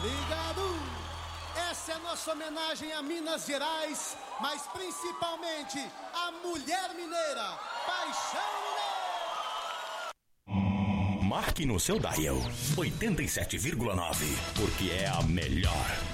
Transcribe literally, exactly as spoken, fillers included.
Ligado! Essa é a nossa homenagem a Minas Gerais, mas principalmente a mulher mineira, Paixão Mineira! Marque no seu dial oitenta e sete vírgula nove, porque é a melhor.